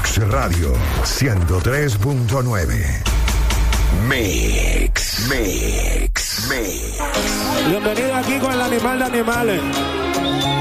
Mix Radio 103.9. Mix. Bienvenido aquí con el animal de animales.